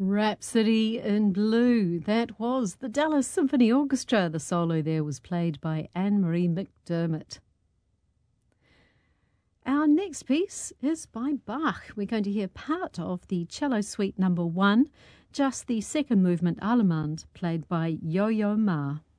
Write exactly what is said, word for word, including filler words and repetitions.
Rhapsody in Blue. That was the Dallas Symphony Orchestra. The solo there was played by Anne-Marie McDermott. Our next piece is by Bach. We're going to hear part of the Cello Suite number one, just the second movement Allemande, played by Yo-Yo Ma.